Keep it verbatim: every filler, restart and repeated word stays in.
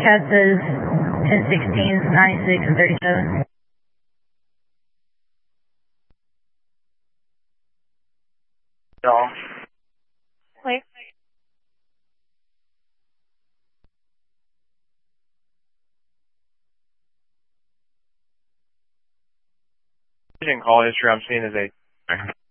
Chat says ten sixteen, ninety-six, and thirty-seven. No. Wait. Call history I'm seeing is a